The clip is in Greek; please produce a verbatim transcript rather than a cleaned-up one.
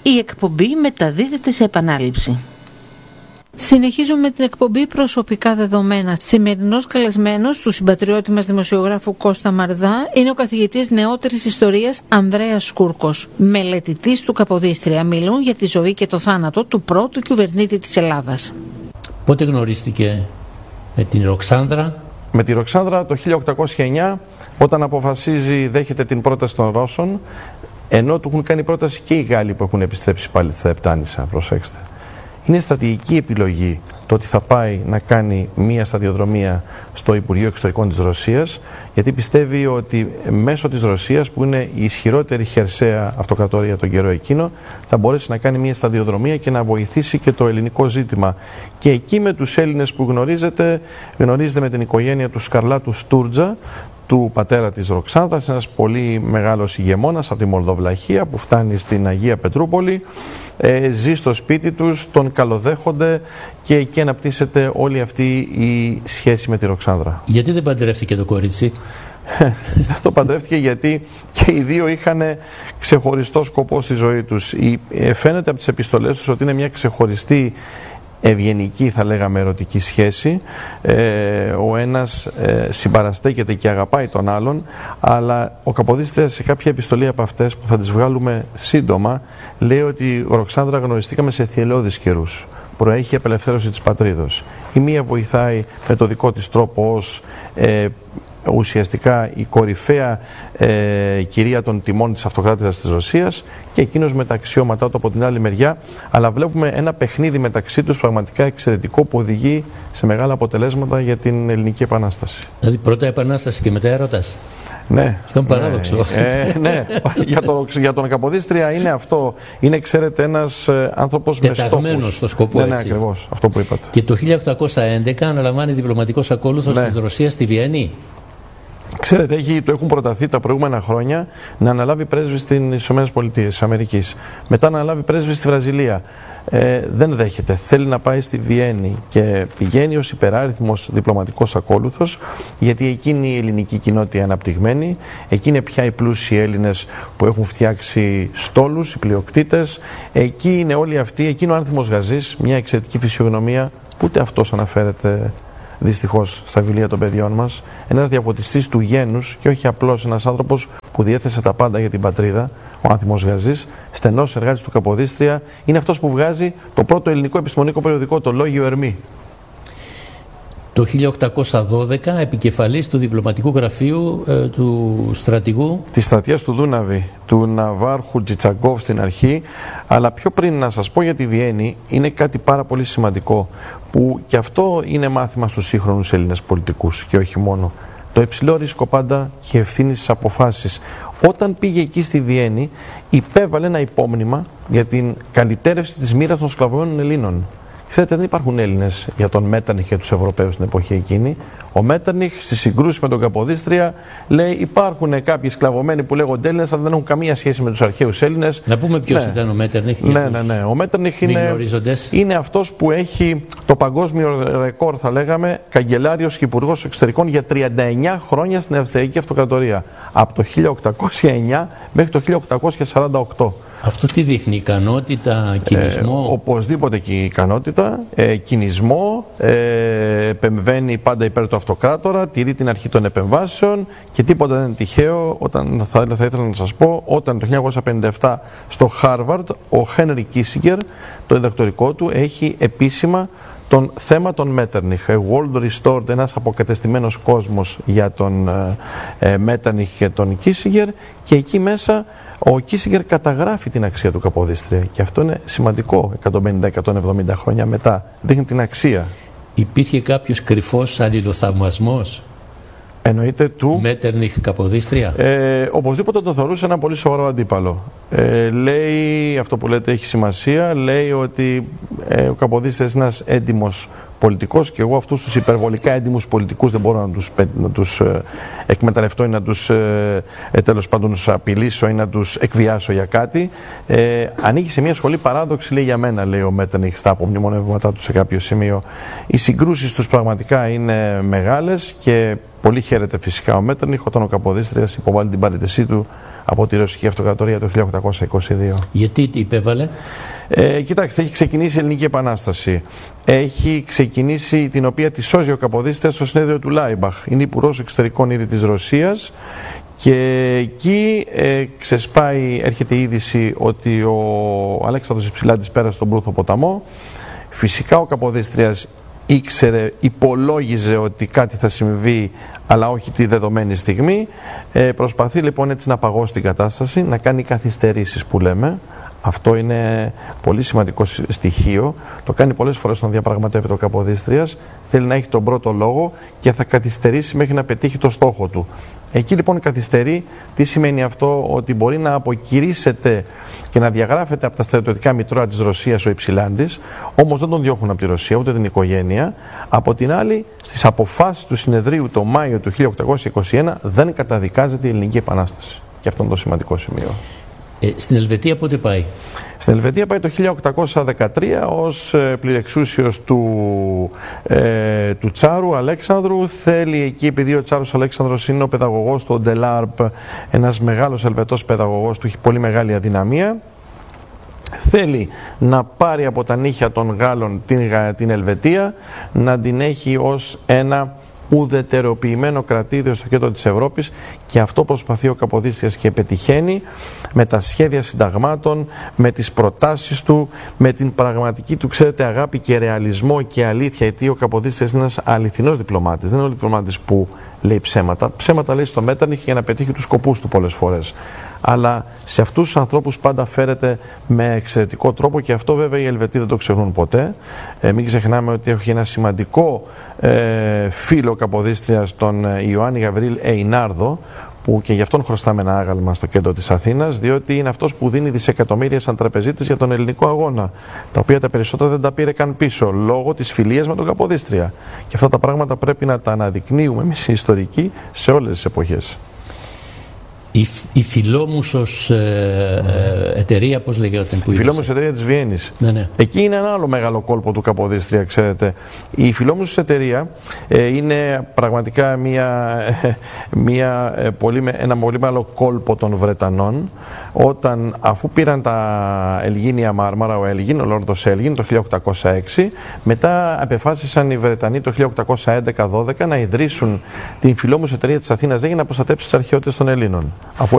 Η εκπομπή μεταδίδεται σε επανάληψη. Συνεχίζουμε την εκπομπή Προσωπικά Δεδομένα. Σημερινός καλεσμένος του συμπατριώτη μας δημοσιογράφου Κώστα Μαρδά είναι ο καθηγητής νεότερης ιστορίας Ανδρέας Σκούρκος, μελετητής του Καποδίστρια. Μιλούν για τη ζωή και το θάνατο του πρώτου κυβερνήτη της Ελλάδας. Πότε γνωρίστηκε με την Ροξάνδρα? Με τη Ροξάνδρα το χίλια οκτακόσια εννιά, όταν αποφασίζει, δέχεται την πρόταση των Ρώσων, ενώ του έχουν κάνει πρόταση και οι Γάλλοι που έχουν επιστρέψει πάλι στα Επτάνησα, προσέξτε. Είναι στρατηγική επιλογή το ότι θα πάει να κάνει μία σταδιοδρομία στο Υπουργείο Εξωτερικών της Ρωσίας, γιατί πιστεύει ότι μέσω της Ρωσίας, που είναι η ισχυρότερη χερσαία αυτοκρατορία τον καιρό εκείνο, θα μπορέσει να κάνει μία σταδιοδρομία και να βοηθήσει και το ελληνικό ζήτημα. Και εκεί με τους Έλληνες που γνωρίζετε, γνωρίζετε με την οικογένεια του Σκαρλάτου Στούρτζα, του πατέρα της Ροξάνδρας, ένας πολύ μεγάλος ηγεμόνας από τη Μολδοβλαχία που φτάνει στην Αγία Πετρούπολη, ε, ζει στο σπίτι τους, τον καλοδέχονται και εκεί αναπτύσσεται όλη αυτή η σχέση με τη Ροξάνδρα. Γιατί δεν παντρεύτηκε το κορίτσι? Δεν το παντρεύτηκε γιατί και οι δύο είχαν ξεχωριστό σκοπό στη ζωή τους. Η, ε, φαίνεται από τις επιστολές τους ότι είναι μια ξεχωριστή ευγενική, θα λέγαμε, ερωτική σχέση. Ε, ο ένας ε, συμπαραστέκεται και αγαπάει τον άλλον, αλλά ο Καποδίστριας σε κάποια επιστολή από αυτές που θα τις βγάλουμε σύντομα λέει ότι ο Ροξάνδρα γνωριστήκαμε σε θυελλώδεις καιρούς. Προέχει η απελευθέρωση της πατρίδος. Η μία βοηθάει με το δικό της τρόπο ως ε, ουσιαστικά η κορυφαία ε, κυρία των τιμών της αυτοκράτησας της Ρωσίας και εκείνος με τα αξιώματά του από την άλλη μεριά, αλλά βλέπουμε ένα παιχνίδι μεταξύ τους πραγματικά εξαιρετικό που οδηγεί σε μεγάλα αποτελέσματα για την Ελληνική Επανάσταση. Δηλαδή πρώτα Επανάσταση και μετά έρωτας. Ναι. Αυτό είναι παράδοξο. Ναι, ε, ναι. για, το, για τον Καποδίστρια είναι αυτό. Είναι, ξέρετε, ένας ε, άνθρωπος με στόχους. Τεταγμένος στο σκοπό, ναι, ναι, έτσι. ακριβώς, αυτό που είπατε. Και το χίλια οκτακόσια έντεκα αναλαμβάνει διπλωματικός ακόλουθος ναι. της Ρωσίας στη Βιέννη. Ξέρετε, έχει, το έχουν προταθεί τα προηγούμενα χρόνια να αναλάβει πρέσβη στις ΗΠΑ, μετά να αναλάβει πρέσβη στη Βραζιλία. Ε, δεν δέχεται. Θέλει να πάει στη Βιέννη και πηγαίνει ως υπεράριθμος διπλωματικός ακόλουθος, γιατί εκεί είναι η ελληνική κοινότητα αναπτυγμένη, εκεί είναι πια οι πλούσιοι Έλληνες που έχουν φτιάξει στόλους, οι πλειοκτήτες, εκεί είναι όλοι αυτοί, εκεί είναι ο Άνθιμος Γαζής, μια εξαιρετική φυσιογνωμία, ούτε αυτός αναφέρεται δυστυχώς στα βιβλία των παιδιών μας, ένας διαφωτιστής του γένους και όχι απλώς ένας άνθρωπος που διέθεσε τα πάντα για την πατρίδα, ο Άνθιμος Γαζής, στενός εργάτης του Καποδίστρια, είναι αυτός που βγάζει το πρώτο ελληνικό επιστημονικό περιοδικό, το Λόγιο Ερμή. Το χίλια οκτακόσια δώδεκα επικεφαλής του διπλωματικού γραφείου ε, του στρατηγού της στρατείας του Δούναβη, του Ναβάρχου Τζιτσαγκόφ στην αρχή, αλλά πιο πριν να σας πω για τη Βιέννη, είναι κάτι πάρα πολύ σημαντικό που και αυτό είναι μάθημα στους σύγχρονους Έλληνες πολιτικούς και όχι μόνο. Το υψηλό ρίσκο πάντα και ευθύνη στις αποφάσεις. Όταν πήγε εκεί στη Βιέννη, υπέβαλε ένα υπόμνημα για την καλυτέρευση της μοίρας των σκλαβωμένων Ελλήνων. Ξέρετε, δεν υπάρχουν Έλληνες για τον Μέττερνιχ και τους Ευρωπαίους στην εποχή εκείνη. Ο Μέττερνιχ στις συγκρούσεις με τον Καποδίστρια λέει: υπάρχουν κάποιοι σκλαβωμένοι που λέγονται Έλληνες, αλλά δεν έχουν καμία σχέση με τους αρχαίους Έλληνες. Να πούμε ποιος ναι. ήταν ο Μέττερνιχ. Ναι, ναι, ναι. Ο Μέττερνιχ είναι, είναι αυτός που έχει το παγκόσμιο ρεκόρ, θα λέγαμε, καγκελάριος και υπουργός εξωτερικών για τριάντα εννιά χρόνια στην Αυστριακή Αυτοκρατορία. Από το χίλια οκτακόσια εννιά μέχρι το χίλια οκτακόσια σαράντα οκτώ. Αυτό τι δείχνει, ικανότητα, κινησμό? Ε, οπωσδήποτε και ικανότητα, ε, κινησμό, ε, επεμβαίνει πάντα υπέρ του αυτοκράτορα, τηρεί την αρχή των επεμβάσεων και τίποτα δεν είναι τυχαίο. Όταν, θα, θα ήθελα να σας πω, όταν το χίλια εννιακόσια πενήντα επτά στο Χάρβαρντ ο Χένρι Κίσιγκερ, το διδακτορικό του, έχει επίσημα τον θέμα των Μέττερνιχ, A World Restored, ένας αποκατεστημένος κόσμος για τον ε, Μέττερνιχ και τον Κίσιγκερ, και εκεί μέσα ο Κίσιγκερ καταγράφει την αξία του Καποδίστρια και αυτό είναι σημαντικό. εκατόν πενήντα με εκατόν εβδομήντα χρόνια μετά δείχνει την αξία. Υπήρχε κάποιος κρυφός αλληλοθαυμασμός? Εννοείται του Μέττερνιχ Καποδίστρια. Ε, οπωσδήποτε τον θεωρούσε ένα πολύ σοβαρό αντίπαλο. Ε, λέει, αυτό που λέτε έχει σημασία, λέει ότι ε, ο Καποδίστριας είναι ένας έντιμος πολιτικός και εγώ αυτούς τους υπερβολικά έντιμους πολιτικούς δεν μπορώ να τους, να τους ε, εκμεταλλευτώ ή να τους ε, ε, τέλος πάντων τους απειλήσω ή να τους εκβιάσω για κάτι. Ε, ανήκει σε μια σχολή παράδοξη, λέει, για μένα, λέει ο Μέττερνιχ στα απομνημονεύματά του σε κάποιο σημείο. Οι συγκρούσεις τους πραγματικά είναι μεγάλες και πολύ χαίρεται φυσικά ο Μέττερνιχ όταν ο Καποδίστριας υποβάλλει την παραιτησή του από τη Ρωσική Αυτοκρατορία το χίλια οκτακόσια είκοσι δύο. Γιατί τι υπέβαλε? Ε, κοιτάξτε, έχει ξεκινήσει η Ελληνική Επανάσταση. Έχει ξεκινήσει την οποία τη σώζει ο Καποδίστριας στο συνέδριο του Λάιμπαχ. Είναι υπουργός εξωτερικών ήδη της Ρωσίας και εκεί ε, ξεσπάει, έρχεται η είδηση ότι ο Αλέξανδρος Υψηλάντης πέρασε τον Προύθο ποταμό. Φυσικά ο Καποδίστριας ήξερε, υπολόγιζε ότι κάτι θα συμβεί, αλλά όχι τη δεδομένη στιγμή. Ε, προσπαθεί λοιπόν έτσι να παγώσει την κατάσταση, να κάνει καθυστερήσεις που λέμε. Αυτό είναι πολύ σημαντικό στοιχείο. Το κάνει πολλές φορές όταν διαπραγματεύεται ο Καποδίστριας. Θέλει να έχει τον πρώτο λόγο και θα καθυστερήσει μέχρι να πετύχει το στόχο του. Εκεί λοιπόν καθυστερεί. Τι σημαίνει αυτό? Ότι μπορεί να αποκηρύσσεται και να διαγράφεται από τα στρατιωτικά μητρώα της Ρωσίας ο Υψηλάντης, όμως δεν τον διώχνουν από τη Ρωσία, ούτε την οικογένεια. Από την άλλη, στις αποφάσεις του συνεδρίου το Μάιο του χίλια οκτακόσια είκοσι ένα δεν καταδικάζεται η Ελληνική Επανάσταση. Και αυτό είναι το σημαντικό σημείο. Ε, στην Ελβετία πότε πάει? Στην Ελβετία πάει το χίλια οκτακόσια δεκατρία ως ε, πληρεξούσιος του, ε, του Τσάρου Αλέξανδρου. Θέλει εκεί, επειδή ο Τσάρος Αλέξανδρος είναι ο παιδαγωγός του Ντελάρπ, ένας μεγάλος Ελβετός παιδαγωγός, του έχει πολύ μεγάλη αδυναμία. Θέλει να πάρει από τα νύχια των Γάλλων την, την Ελβετία, να την έχει ως ένα ουδετεροποιημένο κρατήδιο στο κέντρο της Ευρώπης, και αυτό προσπαθεί ο Καποδίστριας και πετυχαίνει με τα σχέδια συνταγμάτων, με τις προτάσεις του, με την πραγματική του, ξέρετε, αγάπη και ρεαλισμό και αλήθεια, γιατί ο Καποδίστριας είναι ένας αληθινός διπλωμάτης, δεν είναι ο διπλωμάτης που λέει ψέματα. Ψέματα λέει στο Μέττερνιχ για να πετύχει τους σκοπούς του πολλές φορές. Αλλά σε αυτούς τους ανθρώπους πάντα φέρεται με εξαιρετικό τρόπο, και αυτό βέβαια οι Ελβετοί δεν το ξεχνούν ποτέ. Ε, μην ξεχνάμε ότι έχει ένα σημαντικό ε, φίλο Καποδίστριας, τον Ιωάννη Γαβρίλ Εϊνάρδο, που και γι' αυτόν χρωστάμε ένα άγαλμα στο κέντρο της Αθήνας, διότι είναι αυτός που δίνει δισεκατομμύρια σαν τραπεζίτης για τον ελληνικό αγώνα, τα οποία τα περισσότερα δεν τα πήρε καν πίσω, λόγω της φιλίας με τον Καποδίστρια. Και αυτά τα πράγματα πρέπει να τα αναδεικνύουμε εμείς οι ιστορικοί σε όλες τις εποχές. Η, η Φιλόμουσος ε, ε, εταιρεία, πώς λέγεται? Η Φιλόμουσος εταιρεία της Βιέννης. Ναι, ναι. Εκεί είναι ένα άλλο μεγάλο κόλπο του Καποδίστρια, ξέρετε. Η Φιλόμουσος εταιρεία ε, είναι πραγματικά μια, ε, μια, ε, πολύ, ένα πολύ μεγάλο κόλπο των Βρετανών, όταν αφού πήραν τα Ελγίνια Μάρμαρα, ο Έλγιν, ο Λόρδος Έλγιν, το χίλια οκτακόσια έξι, μετά απεφάσισαν οι Βρετανοί το χίλια οκτακόσια έντεκα δώδεκα να ιδρύσουν την Φιλόμουσος εταιρεία της Αθήνας για να προστατέψει τις αρχαιότητες των Ελλήνων. Αφού